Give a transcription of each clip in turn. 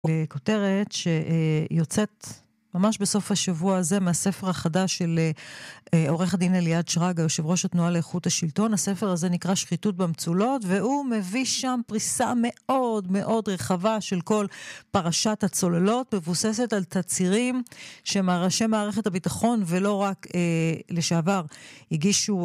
לכותרת שיוצאת ממש בסוף השבוע הזה מהספר החדש של עורך הדין אליעד שרגא, יושב ראש התנועה לאיכות השלטון. הספר הזה נקרא שחיתות במצולות, והוא מביא שם פריסה מאוד מאוד רחבה של כל פרשת הצוללות, מבוססת על תצהירים שמראשי מערכת הביטחון ולא רק לשעבר הגישו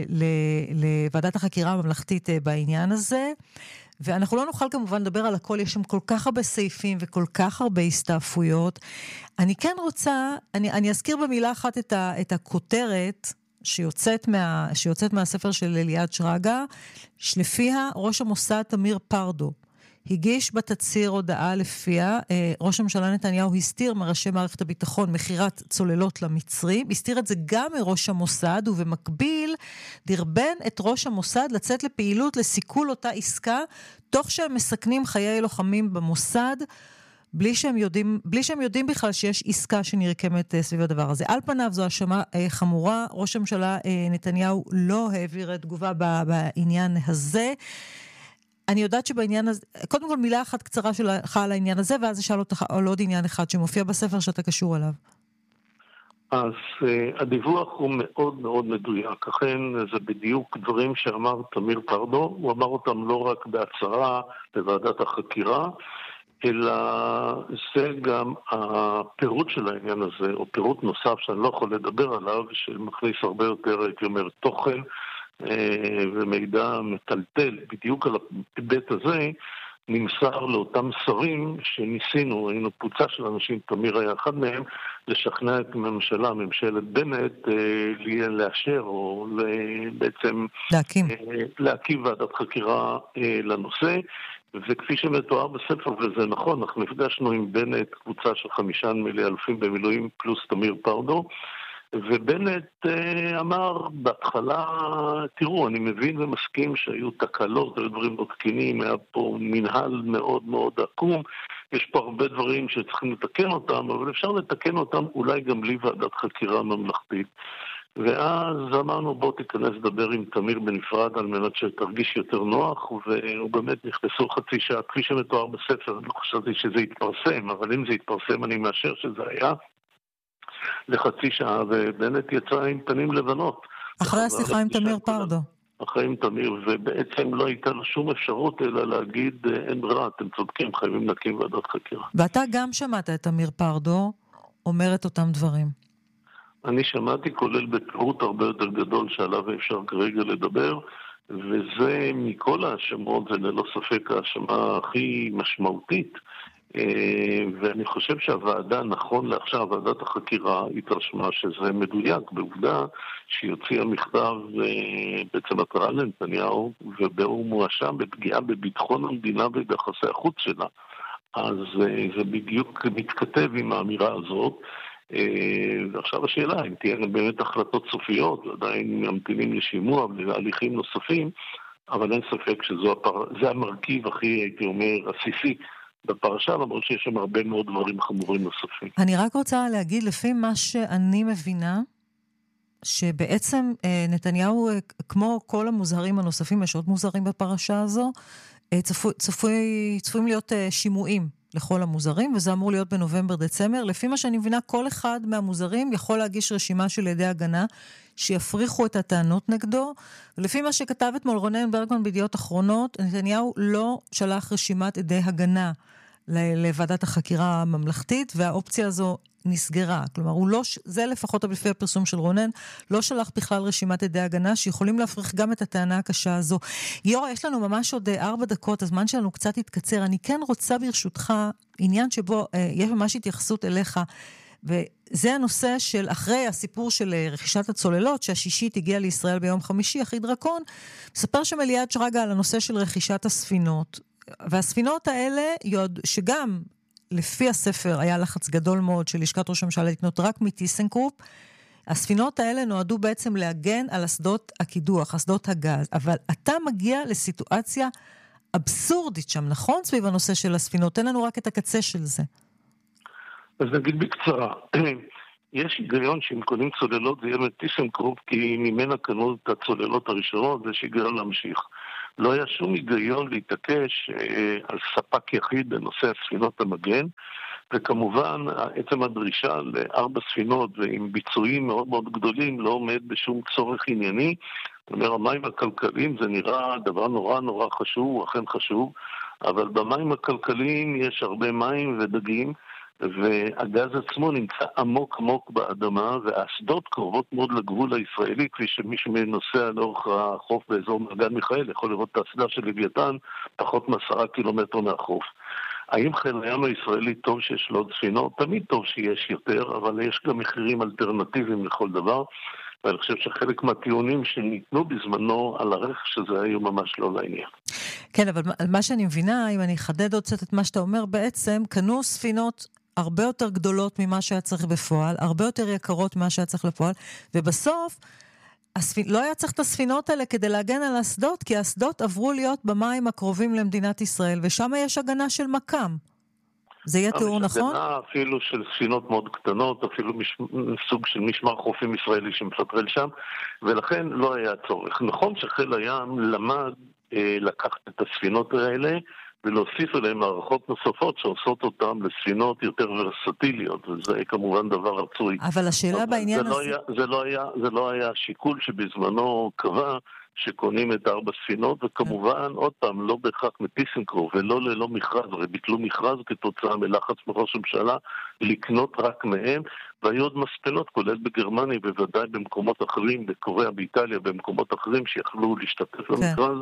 לוועדת החקירה הממלכתית בעניין הזה. ואנחנו לא נוכל כמובן לדבר על הכל, יש שם כל כך הרבה סעיפים וכל כך הרבה הסתעפויות. אני כן רוצה, אני אזכיר במילה אחת את הכותרת שיוצאת מהספר של אליעד שרגא, שלפיה ראש המוסד תמיר פרדו הגיש בתצהיר הודעה לפיה ראש הממשלה נתניהו הסתיר מראשי מערכת הביטחון מחירת צוללות למצרים, הסתיר את זה גם מראש המוסד, ובמקביל דרבן את ראש המוסד לצאת לפעילות לסיכול אותה עסקה, תוך שהם מסכנים חיי לוחמים במוסד, בלי שהם יודעים בכלל שיש עסקה שנרקמת סביב הדבר הזה. על פניו זו האשמה חמורה, ראש הממשלה נתניהו לא העביר את תגובה בעניין הזה. אני יודעת שבעניין הזה, קודם כל מילה אחת קצרה שלך על העניין הזה, ואז אשאל אותך על עוד עניין אחד שמופיע בספר שאתה קשור אליו. אז הדיווח הוא מאוד מאוד מדויק, אכן זה בדיוק דברים שאמר תמיר פרדו, הוא אמר אותם לא רק בהצהרה בוועדת החקירה, אלא זה גם הפירוט של העניין הזה, או פירוט נוסף שאני לא יכול לדבר עליו, שמכניס הרבה יותר, הייתי אומר, תוכן, ומידע מטלטל בדיוק על ההיבט הזה, נמסר לאותם שרים שניסינו, היינו קבוצה של אנשים, תמיר היה אחד מהם, לשכנע את ממשלת בנט לאשר או בעצם להקים ועדת חקירה לנושא, וכפי שמתואר בספר, וזה נכון, אנחנו נפגשנו עם בנט, קבוצה של 5 אלפים במילואים פלוס תמיר פרדו, ובנט אמר בהתחלה, תראו, אני מבין ומסכים שהיו תקלות, היו דברים לא תקינים, היה פה מנהל מאוד מאוד עקום, יש פה הרבה דברים שצריכים לתקן אותם, אבל אפשר לתקן אותם אולי גם בלי ועדת חקירה ממלכתית. ואז אמרנו, בוא תיכנס לדבר עם תמיר בנפרד על מנת שתרגיש יותר נוח, והוא באמת נכנסו חצי שעה, כפי שמתואר בספר, אני חשבתי שזה יתפרסם, אבל אם זה יתפרסם אני מאשר שזה היה לחצי שעה, ובנט יצא עם פנים לבנות. אחרי השיחה עם תמיר פרדו. אחרי עם תמיר, ובעצם לא הייתה לו שום אפשרות אלא להגיד, אין ברירה, אתם צודקים, חייבים להקים ועדת חקירה. ואתה גם שמעת את תמיר פרדו אומר את אותם דברים. אני שמעתי, כולל בפירוט הרבה יותר גדול שעליו אפשר כרגע לדבר, וזה מכל האשמות, זה ללא ספק האשמה הכי משמעותית, ואני חושב שהוועדה, נכון לעכשיו, ועדת החקירה התרשמה שזה מדויק, בעובדה שהיא הוציאה מכתב בעצם התראה לנתניהו, והוא מואשם בפגיעה בביטחון המדינה וביחסי החוץ שלה. אז זה בדיוק מתכתב עם האמירה הזאת, ועכשיו השאלה, אם תהיה באמת החלטות סופיות, עדיין ממתינים לשימוע ולהליכים נוספים, אבל אין ספק שזה המרכיב הכי, הייתי אומר, עסיסי בפרשה, למרות שיש שם הרבה מאוד דברים חמורים נוספים. אני רק רוצה להגיד, לפי מה שאני מבינה, שבעצם נתניהו, כמו כל המוזהרים הנוספים, יש עוד מוזהרים בפרשה הזו, צפויים להיות שימועים לכל המוזהרים, וזה אמור להיות בנובמבר-דצמבר. לפי מה שאני מבינה, כל אחד מהמוזהרים יכול להגיש רשימה של עדי הגנה, שיפריחו את הטענות נגדו, ולפי מה שכתב אתמול רונן ברגמן בידיעות אחרונות, נתניהו לא שלח רשימת עדי הגנה לוועדת החקירה הממלכתית, והאופציה הזו נסגרה. כלומר, הוא לא, זה לפחות לפי הפרסום של רונן, לא שלח בכלל רשימת עדי הגנה, שיכולים להפריך גם את הטענה הקשה הזו. יורה, יש לנו ממש עוד 4 דקות, הזמן שלנו קצת יתקצר. אני כן רוצה ברשותך עניין שבו יש ממש התייחסות אליך, וזה הנושא של אחרי הסיפור של רכישת הצוללות, שהשישית הגיעה לישראל ביום חמישי, אחי דרקון, מספר שם אליעד שרגא על הנושא של רכישת הספינות, והספינות האלה, שגם לפי הספר היה לחץ גדול מאוד של לשכת ראש הממשלה לקנות רק מטיסנקרופ, הספינות האלה נועדו בעצם להגן על אסדות הקידוח, אסדות הגז, אבל אתה מגיע לסיטואציה אבסורדית שם, נכון? סביב הנושא של הספינות, תן לנו רק את הקצה של זה. אז נגיד בקצרה, יש היגיון שאם קונים צוללות זה יהיה מטיסנקרופ, כי ממנה קנו את הצוללות הראשונות, ויש היגיון להמשיך. לא היה שום היגיון להתעקש על ספק יחיד בנושא ספינות המגן, וכמובן עצם הדרישה ל4 ספינות ועם ביצועים מאוד מאוד גדולים לא עומד בשום צורך ענייני. זאת אומרת, המים הכלכליים זה נראה דבר נורא נורא חשוב, הוא אכן חשוב, אבל במים הכלכליים יש הרבה מים ודגים, והגז עצמו נמצא עמוק עמוק באדמה, והאסדות קרובות מאוד לגבול הישראלי, כפי שמי שנוסע לאורך החוף באזור מעגן מיכאל יכול לראות את האסדה של לוויתן פחות מ10 קילומטר מהחוף. האם חיל הים הישראלי טוב שיש לו עוד ספינות? תמיד טוב שיש יותר, אבל יש גם מחירים אלטרנטיביים לכל דבר, ואני חושב שחלק מהטיעונים שניתנו בזמנו על הרכש הזה היו ממש לא לעניין. כן, אבל מה שאני מבינה, אם אני אחדד עוד קצת את מה שאתה אומר, בעצם קנו ספינות הרבה יותר גדולות ממה שהיה צריך בפועל, הרבה יותר יקרות ממה שהיה צריך לפועל, ובסוף לא היה צריך את הספינות האלה כדי להגן על האסדות, כי האסדות עברו להיות במים הקרובים למדינת ישראל, ושם יש הגנה של מקם. זה יהיה תיאור נכון? יש הגנה אפילו של ספינות מאוד קטנות, אפילו סוג של משמר חופים ישראלי שמפטרל שם, ולכן לא היה צורך. נכון שחיל הים למד לקחת את הספינות האלה, ולהוסיף אליהם מערכות נוספות שעושות אותם לספינות יותר ורסטיליות, וזה כמובן דבר רצוי. אבל השאלה בעניין הזה... זה לא היה שיקול שבזמנו קבע שקונים את 4 ספינות, וכמובן, עוד פעם, לא בהכרח מטיסנקרופ, ולא ללא מכרז, הרי ביטלו מכרז כתוצאה מלחץ מראש הממשלה, לקנות רק מהם, והיו עוד מספנות, כולל בגרמניה, בוודאי במקומות אחרים, בקוריאה, באיטליה, במקומות אחרים שיכלו להשתתף במכרז,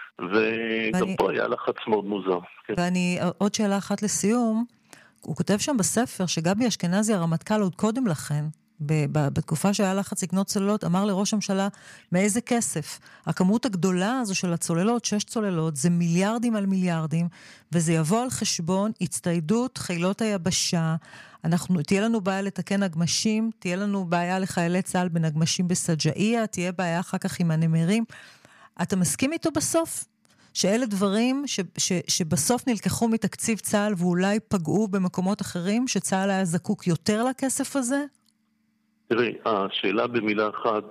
וגם פה היה לחץ מאוד מוזר. ואני, עוד שאלה אחת לסיום, הוא כותב שם בספר שגבי אשכנזי הרמטכ"ל עוד קודם לכן, בתקופה שהיה לחץ לקנות צוללות, אמר לראש הממשלה, מאיזה כסף? הכמות הגדולה הזו של הצוללות, 6 צוללות, זה מיליארדים על מיליארדים, וזה יבוא על חשבון הצטיידות חילות היבשה, תהיה לנו בעיה לתקן נגמשים, תהיה לנו בעיה לחיילי צה"ל בנגמשים בסג'איה, תהיה בעיה אחר כך עם הנמרים. אתה מסכים איתו בסוף? שאלה דברים שבסוף נלקחו מתקציב צה"ל ואולי פגעו במקומות אחרים, שצה"ל היה זקוק יותר לכסף הזה? תראי, השאלה במילה אחת,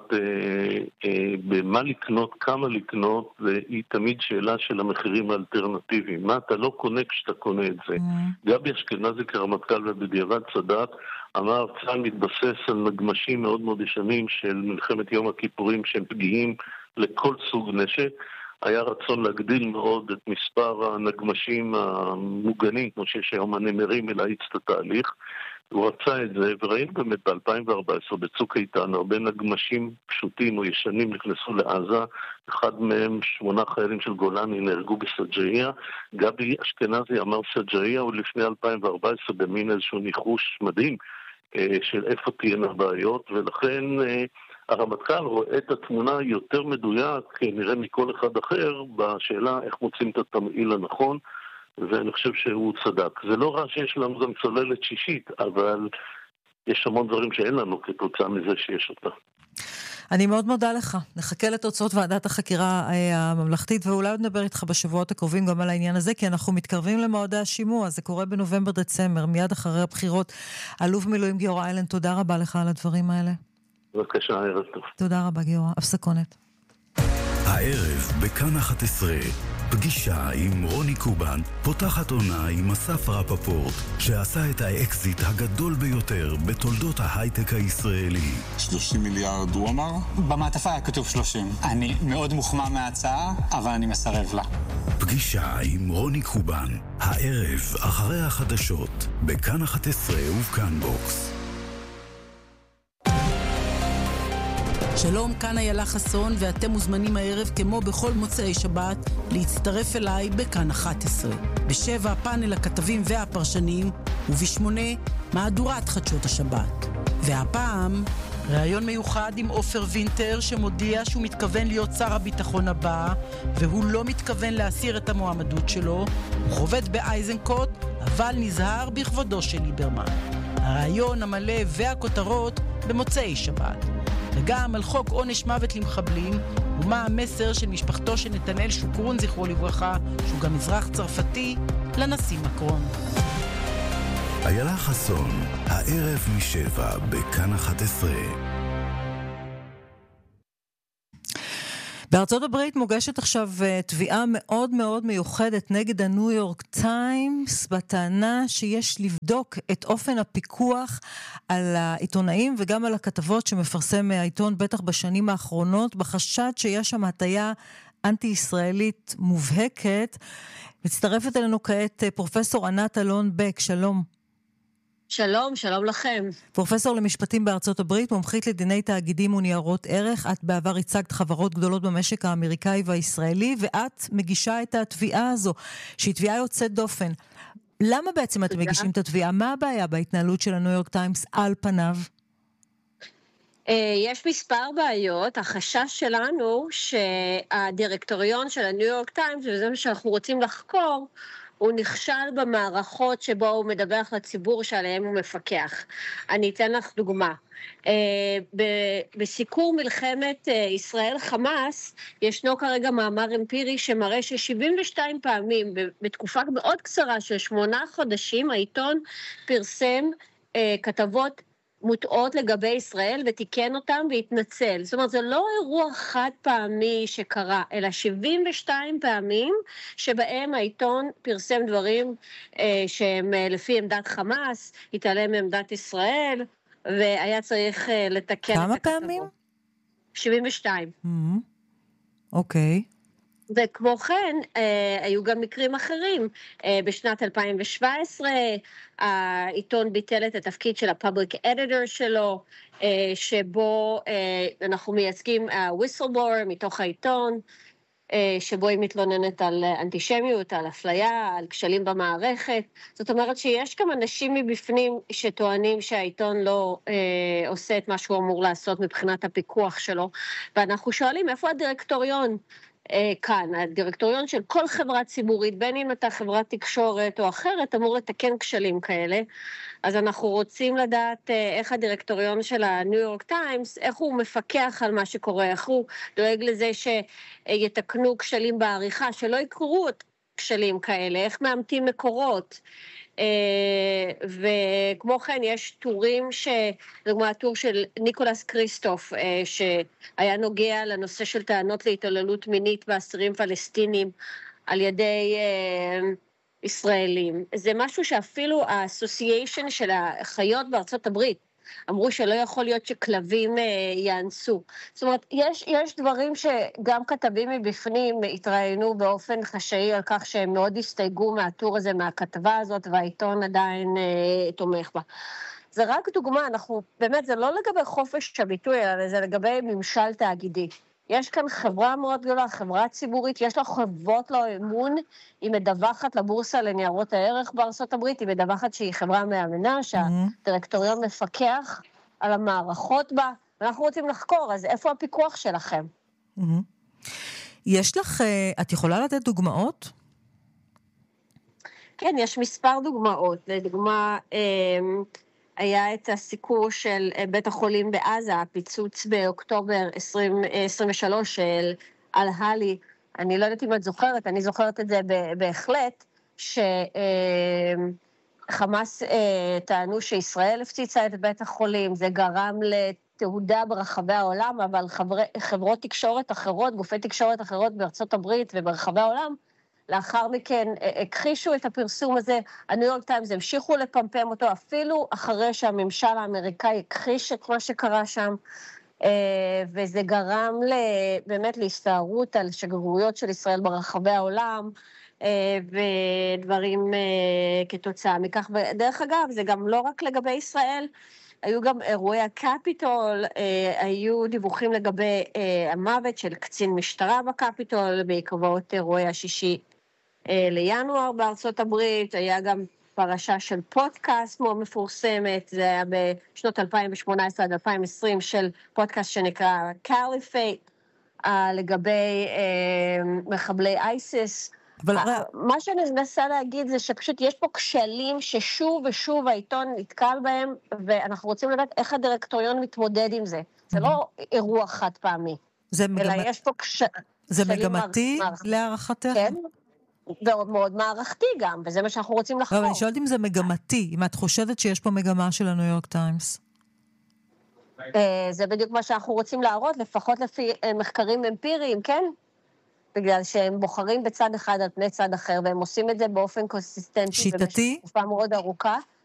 במה לקנות, כמה לקנות, היא תמיד שאלה של המחירים האלטרנטיביים. מה אתה לא קונה כשאתה קונה את זה? גבי אשכנזי כרמטכ"ל ובדיעבד צדק, אמר, צה"ל מתבסס על נגמשים מאוד מאוד ישנים של מלחמת יום הכיפורים שהם פגיעים לכל סוג נשק. היה רצון להגדיל מאוד את מספר הנגמשים המוגנים, כמו שיש היום הנמרים, להאיץ את התהליך. הוא רצה את זה, וראינו באמת ב-2014 בצוק איתן, הרבה נגמשים פשוטים או ישנים נכנסו לעזה, אחד מהם 8 חיילים של גולני נהרגו בסג'איה. גבי אשכנזי אמר סג'איה הוא לפני 2014 במין איזשהו ניחוש מדהים של איפה תהיינה הבעיות, ולכן הרמטכ"ל רואה את התמונה יותר מדויק, נראה מכל אחד אחר, בשאלה איך מוצאים את התמעיל הנכון, ואני חושב שהוא צדק. זה לא רע שיש לנו גם צוללת שישית, אבל יש המון דברים שאין לנו כתוצאה מזה שיש אותה. אני מאוד מודה לך. נחכה לתוצאות ועדת החקירה הממלכתית, ואולי עוד נדבר איתך בשבועות הקרובים גם על העניין הזה, כי אנחנו מתקרבים למועדי השימוע, זה קורה בנובמבר-דצמבר, מיד אחרי הבחירות. אלוף מילואים גיורא איילנד, תודה רבה לך על הדברים האלה. בבקשה, ערב טוב. תודה רבה גיורא, הפסקונת. הערב בכאן 11, פגישה עם רוני קובן, פותחת עונה עם אסף רפפורט, שעשה את האקזיט הגדול ביותר בתולדות ההייטק הישראלי. 30 מיליארד הוא אמר? במעטפה היה כתוב 30. אני מאוד מוחמא מההצעה, אבל אני מסרב לה. פגישה עם רוני קובן, הערב אחרי החדשות, בכאן 11 ובכאן בוקס. שלום, כאן איילה חסון, ואתם מוזמנים הערב כמו בכל מוצאי שבת להצטרף אליי בכאן 11. ב7 פאנל הכתבים והפרשנים, וב8 מהדורת חדשות השבת. והפעם ראיון מיוחד עם עופר וינטר שמודיע שהוא מתכוון להיות שר הביטחון הבא, והוא לא מתכוון להסיר את המועמדות שלו. הוא חובט באייזנקוט, אבל נזהר בכבודו של ליברמן. הראיון המלא והכותרות במוצאי שבת. וגם על חוק עונש מוות למחבלים, ומה המסר של משפחתו של נתנאל שוקרון זכרו לברכה, שהוא גם אזרח צרפתי, לנשיא מקרון. איילה חסון, הערב מ7 בכאן 11. בארצות הברית מוגשת עכשיו תביעה מאוד מאוד מיוחדת נגד הניו יורק טיימס, בטענה שיש לבדוק את אופן הפיקוח על העיתונאים וגם על הכתבות שמפרסם העיתון בטח בשנים האחרונות, בחשד שיש שם הטיה אנטי-ישראלית מובהקת. מצטרפת אלינו כעת פרופסור ענת אלון בק, שלום. שלום, שלום לכם. פרופסור למשפטים בארצות הברית, מומחית לדיני תאגידים וניירות ערך. את בעבר הצגת חברות גדולות במשק האמריקאי והישראלי, ואת מגישה את התביעה הזו, שהיא תביעה יוצאת דופן. למה בעצם אתם מגישים את התביעה? מה הבעיה בהתנהלות של הניו יורק טיימס על פניו? יש מספר בעיות. החשש שלנו שהדירקטוריון של הניו יורק טיימס, וזה מה שאנחנו רוצים לחקור, הוא נכשל במערכות שבו הוא מדווח לציבור שעליהם הוא מפקח. אני אתן לך דוגמה. בסיקור מלחמת ישראל-חמאס, ישנו כרגע מאמר אמפירי שמראה ש72 פעמים, בתקופה מאוד קצרה של 8 חודשים, העיתון פרסם כתבות מוטעות לגבי ישראל ותיקן אותם והתנצל. זאת אומרת, זה לא אירוע חד פעמי שקרה, אלא 72 פעמים שבהם העיתון פרסם דברים שהם לפי עמדת חמאס, התעלם מעמדת ישראל, והיה צריך לתקן כמה את הכתבות. פעמים? 72. אוקיי. וכמו כן, היו גם מקרים אחרים. בשנת 2017, העיתון ביטל את התפקיד של ה-Public Editor שלו, שבו אנחנו מייצגים whistleblower מתוך העיתון, שבו היא מתלוננת על אנטישמיות, על אפליה, על כשלים במערכת. זאת אומרת שיש גם אנשים מבפנים שטוענים שהעיתון לא עושה את מה שהוא אמור לעשות מבחינת הפיקוח שלו, ואנחנו שואלים איפה הדירקטוריון? כאן, הדירקטוריון של כל חברה ציבורית, בין אם אתה חברת תקשורת או אחרת, אמור לתקן כשלים כאלה. אז אנחנו רוצים לדעת איך הדירקטוריון של הניו יורק טיימס, איך הוא מפקח על מה שקורה, איך הוא דואג לזה שיתקנו כשלים בעריכה, שלא יקרו כשלים כאלה, איך מאמתים מקורות. וכמו כן יש טורים לדוגמה הטור של ניקולס קריסטוף שהיה נוגע לנושא של טענות להתעללות מינית באסירים פלסטינים על ידי ישראלים. זה משהו שאפילו האסוסיישן של החיות בארצות הברית אמרו שלא יכול להיות שכלבים יאנסו. זאת אומרת, יש דברים שגם כתבים מבפנים התראיינו באופן חשאי על כך שהם מאוד הסתייגו מהטור הזה, מהכתבה הזאת, והעיתון עדיין תומך בה. זה רק דוגמה, באמת, זה לא לגבי חופש הביטוי, אלא זה לגבי ממשל תאגידי. יש כאן חברה מאוד גדולה, חברה ציבורית, יש לה חובות לו אמון, היא מדווחת לבורסה לניירות הערך בארצות הברית, היא מדווחת שהיא חברה מאמינה, שהדירקטוריון מפקח על המערכות בה, ואנחנו רוצים לחקור, אז איפה הפיקוח שלכם? יש לך, את יכולה לתת דוגמאות? כן, יש מספר דוגמאות, לדוגמה, היה את הסיקור של בית החולים בעזה, הפיצוץ באוקטובר 2023 של אל-הלי. אני לא יודעת אם את זוכרת, אני זוכרת את זה בהחלט, שחמאס טענו שישראל הפציצה את בית החולים, זה גרם לתהודה ברחבי העולם, אבל חברות תקשורת אחרות, גופי תקשורת אחרות בארצות הברית וברחבי העולם, לאחר מכן הכחישו את הפרסום הזה, הניו יורק טיימס המשיכו לפמפם אותו, אפילו אחרי שהממשל האמריקאי הכחיש את מה שקרה שם, וזה גרם באמת להסתערות על שגרירויות של ישראל ברחבי העולם, ודברים כתוצאה מכך. ודרך אגב, זה גם לא רק לגבי ישראל, היו גם אירועי הקפיטול, היו דיווחים לגבי המוות של קצין משטרה בקפיטול, בעקבות אירועי השישי לינואר בארצות הברית, היה גם פרשה של פודקאסט מאוד מפורסמת, זה היה בשנות 2018 עד 2020 של פודקאסט שנקרא קליפייט, לגבי מחבלי אייסיס. מה שאני מנסה להגיד זה שפשוט יש פה כשלים ששוב ושוב העיתון נתקל בהם, ואנחנו רוצים לדעת איך הדירקטוריון מתמודד עם זה. זה לא אירוע חד פעמי, אלא יש פה כשלים. זה מגמתי להערכתך? כן. מאוד מערכתי גם, וזה מה שאנחנו רוצים לחקור. אבל אני שואלת אם זה מגמתי, אם את חושדת שיש פה מגמה של הניו יורק טיימס. זה בדיוק מה שאנחנו רוצים להראות, לפחות לפי מחקרים אמפיריים, כן? בגלל שהם בוחרים בצד אחד על פני צד אחר, והם עושים את זה באופן קונסיסטנטי. שיטתי? במשך תקופה מאוד ארוכה.